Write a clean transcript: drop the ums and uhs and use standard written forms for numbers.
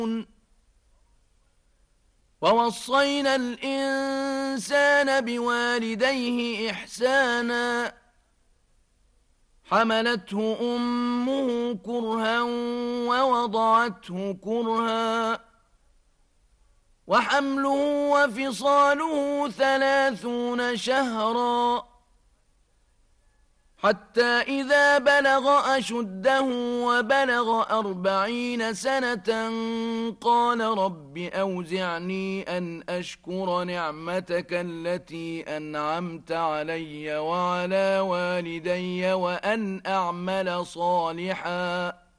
ووصينا الإنسان بوالديه إحسانا حملته أمه كرها ووضعته كرها وحمله وفصاله 30 شهرا حتى إذا بلغ أشده وبلغ 40 سنة قال رب أوزعني أن أشكر نعمتك التي أنعمت علي وعلى والدي وأن أعمل صالحا